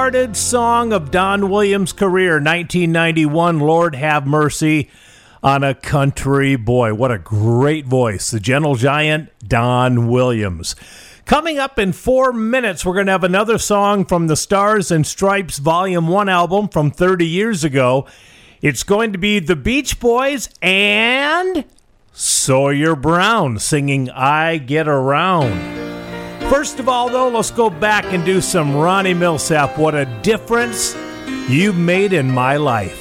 Started song of Don Williams' career, 1991, Lord Have Mercy on a Country Boy. What a great voice. The gentle giant, Don Williams. Coming up in 4 minutes, we're going to have another song from the Stars and Stripes Volume 1 album from 30 years ago. It's going to be the Beach Boys and Sawyer Brown singing I Get Around. First of all, though, let's go back and do some Ronnie Milsap. What a difference you've made in my life.